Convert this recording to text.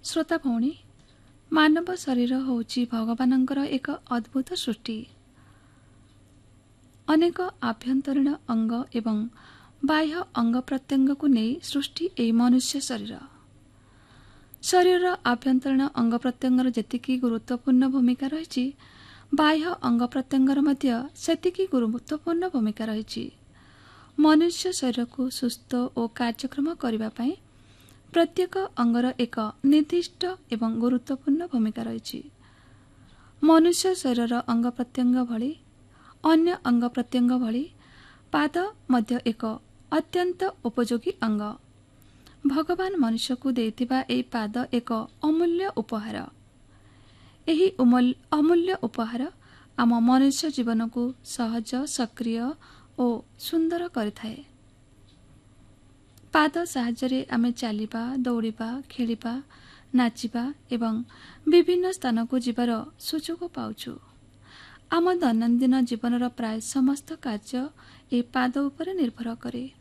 श्रोता भौणी मानव शरीर होउची भगवानंकर एक अद्भुत सृष्टि। अनेक आभ्यंतरीण अंग एवं बाह्य अंग प्रत्यंग को नहीं सृष्टि ए मनुष्य शरीर। शरीर आभ्यंतरीण अंग प्रत्यंगर जेतिकी गुरुत्वपूर्ण भूमिका रही बाह्य अंग प्रत्यंगर मध्य सेतिकी गुरुत्वपूर्ण भूमिका रही। मनुष्य शरीर को सुस्थ और कार्यक्रम करने पाई प्रत्येक अंगर एक निर्दिष्ट एवं गुरुत्वपूर्ण भूमिका रही। मनुष्य शरीर अंग प्रत्यंग भली अन्य अंग प्रत्यंग भली पाद मध्य एक अत्यंत उपयोगी अंग। भगवान मनुष्य को देथिबा ए पाद एक अमूल्य उपहार। एही अमूल्य उपहार आम मनुष्य जीवन को सहज सक्रिय और सुंदर करिथाए। पाद साहाय्य आमे चलिबा दौड़िबा खेलिबा नाचिबा एवं विभिन्न स्थान को जीवार सुजोग पाउछु। आम दैनन्दिन जीवन प्राय समस्त कार्य ए पाद उपर निर्भर करे।